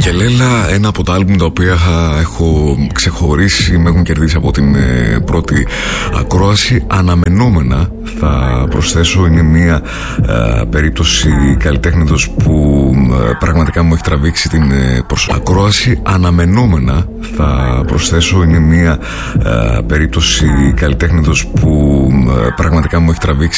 Κελέλα, ένα από τα άλμπουμ τα οποία έχω ξεχωρίσει, με έχουν κερδίσει από την πρώτη ακρόαση. Αναμενόμενα θα προσθέσω, είναι μια περίπτωση καλλιτέχνητος που πραγματικά μου έχει τραβήξει την ακρόαση. Αναμενόμενα θα προσθέσω, είναι μια περίπτωση καλλιτέχνητος που πραγματικά μου έχει τραβήξει